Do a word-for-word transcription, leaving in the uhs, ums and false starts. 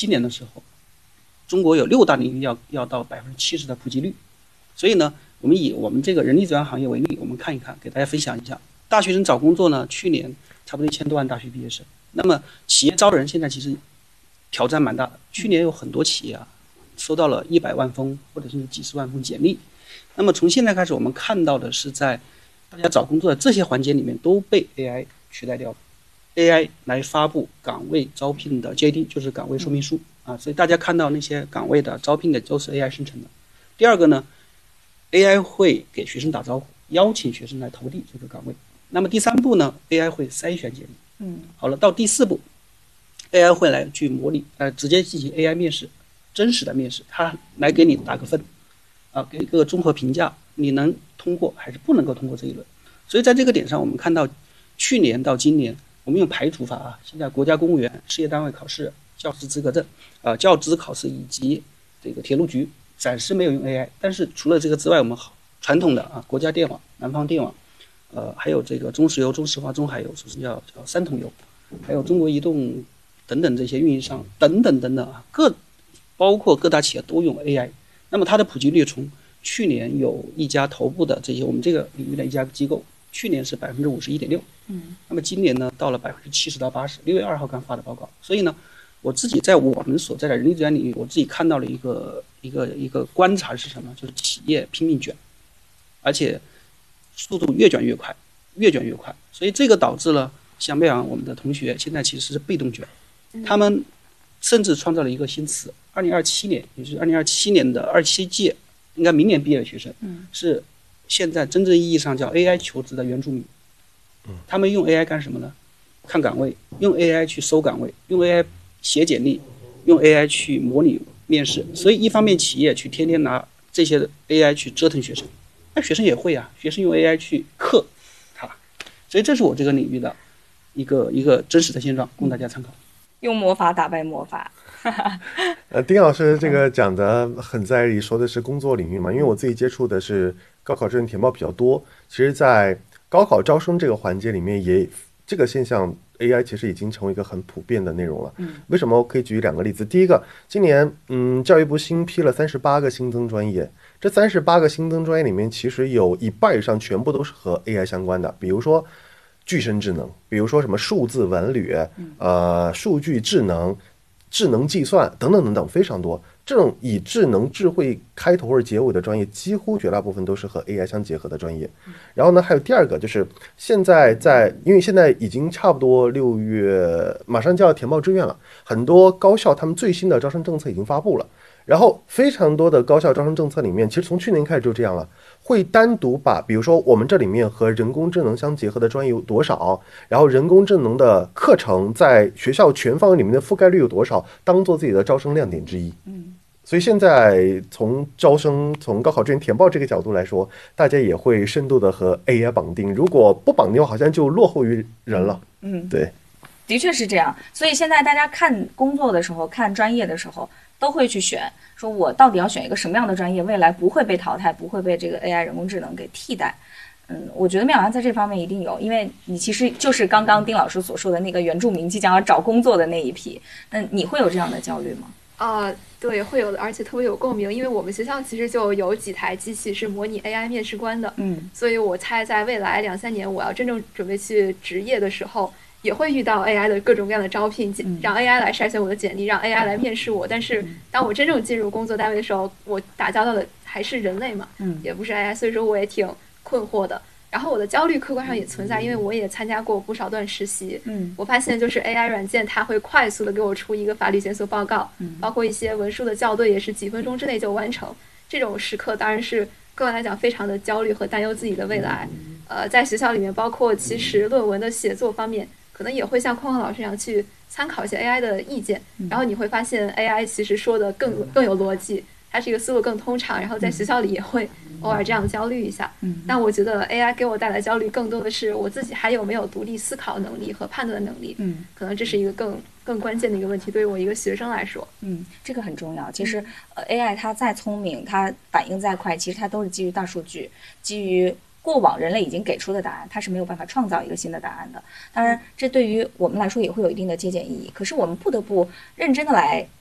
七年的时候，中国有六大领域要要到百分之七十的普及率。所以呢，我们以我们这个人力资源行业为例，我们看一看，给大家分享一下。大学生找工作呢，去年差不多一千多万大学毕业生。那么企业招人现在其实挑战蛮大的，去年有很多企业啊收到了一百万封或者是几十万封简历。那么从现在开始，我们看到的是在大家找工作的这些环节里面都被 A I 取代掉了。A I 来发布岗位招聘的 J D， 就是岗位说明书啊，所以大家看到那些岗位的招聘的都是 A I 生成的。第二个呢， A I 会给学生打招呼，邀请学生来投递这个岗位。那么第三步呢 ，A I 会筛选简历。嗯，好了，到第四步 ，A I 会来去模拟，呃，直接进行 A I 面试，真实的面试，它来给你打个分，啊，给一个综合评价，你能通过还是不能够通过这一轮。所以在这个点上，我们看到去年到今年，我们用排除法啊，现在国家公务员、事业单位考试、教师资格证、啊、呃、教资考试以及这个铁路局暂时没有用 A I， 但是除了这个之外，我们好传统的啊，国家电网、南方电网。呃，还有这个中石油、中石化、中海油，就是叫叫三桶油，还有中国移动等等这些运营商等等等等啊，各包括各大企业都用 A I。那么它的普及率从去年有一家头部的这些我们这个领域的一家机构，去年是百分之五十一点六，嗯，那么今年呢到了百分之七十到八十，六月二号刚发的报告。所以呢，我自己在我们所在的人力资源领域，我自己看到了一个一个一个观察是什么？就是企业拼命卷，而且速度越卷越快，越卷越快，所以这个导致了像麦阳我们的同学现在其实是被动卷，他们甚至创造了一个新词，二零二七年，也就是二零二七年的二七届，应该明年毕业的学生，是现在真正意义上叫 A I 求职的原住民。他们用 A I 干什么呢？看岗位，用 A I 去搜岗位，用 A I 写简历，用 A I 去模拟面试。所以一方面企业去天天拿这些 A I 去折腾学生。那学生也会啊，学生用 A I 去克它，所以这是我这个领域的一个一个真实的现状，供大家参考。 用魔法打败魔法。 呃，丁老师这个讲的很在意，说的是工作领域嘛，因为我自己接触的是高考志愿填报比较多，其实在高考招生这个环节里面也这个现象 A I 其实已经成为一个很普遍的内容了。为什么？我可以举两个例子。第一个，今年嗯，教育部新批了三十八个新增专业，这三十八个新增专业里面，其实有一半以上全部都是和 A I 相关的，比如说具身智能，比如说什么数字文旅，呃，数据智能、智能计算等等等等，非常多。这种以智能智慧开头或者结尾的专业，几乎绝大部分都是和 A I 相结合的专业。然后呢，还有第二个就是现在在，因为现在已经差不多六月，马上就要填报志愿了，很多高校他们最新的招生政策已经发布了。然后非常多的高校招生政策里面，其实从去年开始就这样了，会单独把比如说我们这里面和人工智能相结合的专业有多少，然后人工智能的课程在学校全方位里面的覆盖率有多少，当做自己的招生亮点之一。嗯，所以现在从招生从高考志愿填报这个角度来说，大家也会深度的和 A I 绑定，如果不绑定好像就落后于人了。嗯，对， 的确是这样。所以现在大家看工作的时候，看专业的时候，都会去选，说我到底要选一个什么样的专业，未来不会被淘汰，不会被这个 A I 人工智能给替代。嗯，我觉得妙阳在这方面一定有，因为你其实就是刚刚丁老师所说的那个原住民即将要找工作的那一批。嗯，你会有这样的焦虑吗？ 啊、呃，对，会有的，而且特别有共鸣，因为我们学校其实就有几台机器是模拟 A I 面试官的。嗯，所以我猜在未来两三年，我要真正准备去职业的时候，也会遇到 A I 的各种各样的招聘，让 A I 来筛选我的简历，让 A I 来面试我。但是当我真正进入工作单位的时候，我打交道的还是人类嘛，嗯，也不是 A I， 所以说我也挺困惑的。然后我的焦虑客观上也存在，因为我也参加过不少段实习，嗯，我发现就是 A I 软件它会快速的给我出一个法律检索报告，嗯，包括一些文书的校对也是几分钟之内就完成。这种时刻当然是个人来讲非常的焦虑和担忧自己的未来。呃，在学校里面，包括其实论文的写作方面，可能也会像匡匡老师一样去参考一些 A I 的意见，然后你会发现 A I 其实说的更更有逻辑，它是一个思路更通畅，然后在学校里也会偶尔这样焦虑一下。但我觉得 A I 给我带来焦虑更多的是我自己还有没有独立思考能力和判断的能力，嗯，可能这是一个更更关键的一个问题，对于我一个学生来说。 嗯，这个很重要。其实、呃、A I 它再聪明，它反应再快，其实它都是基于大数据，基于过往人类已经给出的答案，它是没有办法创造一个新的答案的。当然这对于我们来说也会有一定的借鉴意义，可是我们不得不认真的来